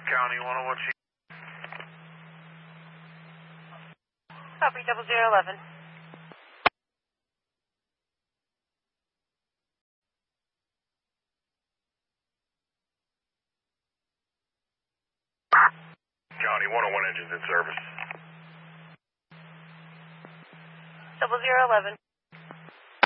County 101. Copy 0011. County 101 engines in service. 0011.